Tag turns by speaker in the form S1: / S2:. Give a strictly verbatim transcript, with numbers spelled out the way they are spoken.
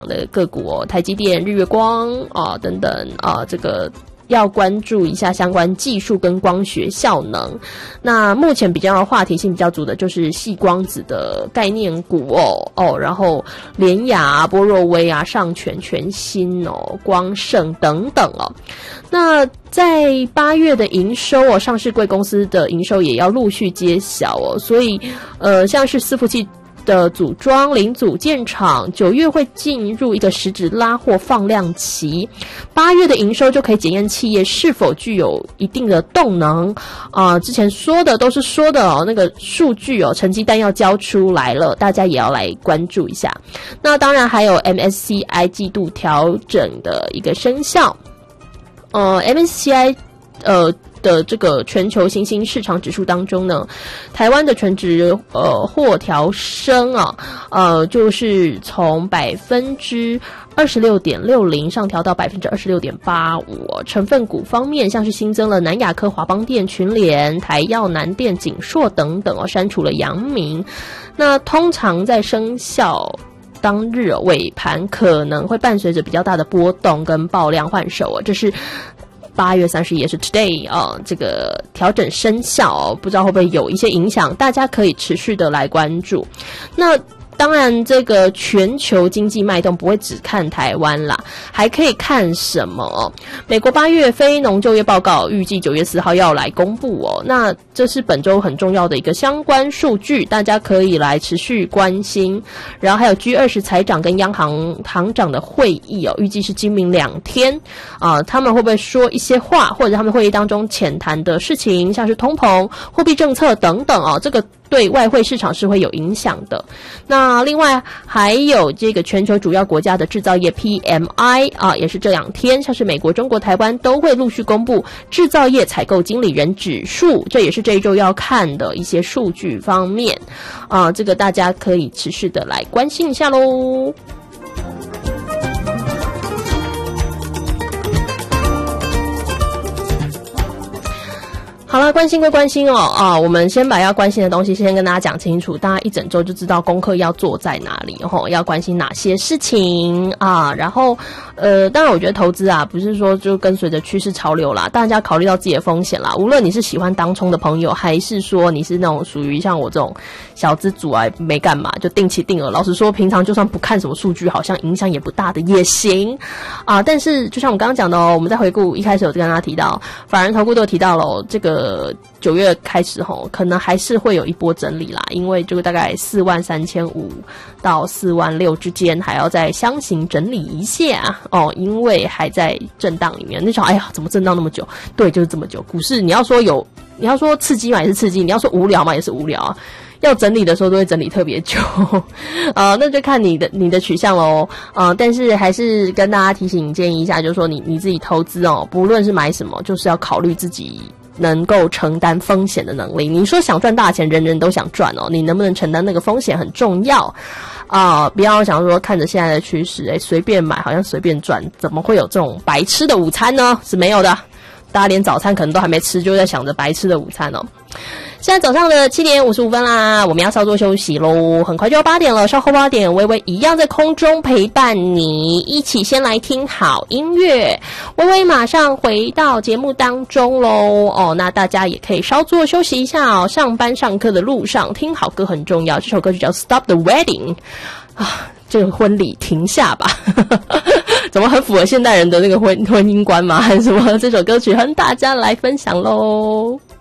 S1: 的个股哦，台积电、日月光啊、呃、等等啊、呃，这个要关注一下相关技术跟光学效能。那目前比较话题性比较足的就是矽光子的概念股哦哦，然后联亚、波若威啊、上全、全新哦、光盛等等哦。那在八月的营收哦，上市贵公司的营收也要陆续揭晓哦，所以呃，像是伺服器的组装零组件厂，九月会进入一个实质拉货放量期，八月的营收就可以检验企业是否具有一定的动能啊、呃。之前说的都是说的哦，那个数据哦，成绩单要交出来了，大家也要来关注一下。那当然还有 M S C I 季度调整的一个生效，呃 ，M S C I 呃。的这个全球新兴市场指数当中呢，台湾的全值呃获调升啊，呃就是从百分之二十六点六零上调到百分之二十六点八五。成分股方面，像是新增了南亚科、华邦电、群联、台药、南电、景硕等等哦，删除了阳明。那通常在生效当日尾盘可能会伴随着比较大的波动跟爆量换手哦，这是八月三十也是 today 啊、呃，这个调整生效、哦，不知道会不会有一些影响，大家可以持续的来关注。那当然，这个全球经济脉动不会只看台湾啦，还可以看什么哦？美国八月非农就业报告预计九月四号要来公布哦，那这是本周很重要的一个相关数据，大家可以来持续关心。然后还有 G 二十 财长跟央行行长的会议哦，预计是今明两天啊、呃，他们会不会说一些话，或者他们会议当中浅谈的事情，像是通膨、货币政策等等哦，这个对外汇市场是会有影响的。那另外还有这个全球主要国家的制造业 P M I 啊，也是这两天，像是美国、中国、台湾都会陆续公布制造业采购经理人指数，这也是这一周要看的一些数据方面啊，这个大家可以持续的来关心一下咯。好了，关心归关心哦，啊，我们先把要关心的东西先跟大家讲清楚，大家一整周就知道功课要做在哪里，吼，要关心哪些事情啊。然后，呃，当然我觉得投资啊，不是说就跟随着趋势潮流啦，大家考虑到自己的风险啦。无论你是喜欢当冲的朋友，还是说你是那种属于像我这种小资族啊，没干嘛就定期定额。老实说，平常就算不看什么数据，好像影响也不大的也行啊。但是就像我刚刚讲的哦，我们在回顾一开始有跟大家提到，法人投顾都有提到了、哦、这个。呃，九月开始吼，可能还是会有一波整理啦，因为这个大概四万三千五到四万六之间，还要再箱型整理一下哦，因为还在震荡里面。那时候，哎呀，怎么震荡那么久？对，就是这么久。股市你要说有，你要说刺激嘛，也是刺激；你要说无聊嘛，也是无聊啊。要整理的时候都会整理特别久，呃，那就看你的你的取向喽，呃，但是还是跟大家提醒建议一下，就是说你你自己投资哦，不论是买什么，就是要考虑自己能够承担风险的能力。你说想赚大钱，人人都想赚哦，你能不能承担那个风险很重要啊、呃！不要想说看着现在的趋势，哎，随便买好像随便赚，怎么会有这种白吃的午餐呢？是没有的，大家连早餐可能都还没吃，就在想着白吃的午餐哦。现在早上的七点五十五分啦，我们要稍作休息咯，很快就要八点了，稍后八点微微一样在空中陪伴你，一起先来听好音乐，微微马上回到节目当中咯。哦，那大家也可以稍作休息一下哦，上班上课的路上听好歌很重要，这首歌就叫 Stop the Wedding 啊，这个婚礼停下吧怎么很符合现代人的那个婚婚姻观吗？还是什么？这首歌曲和大家来分享咯。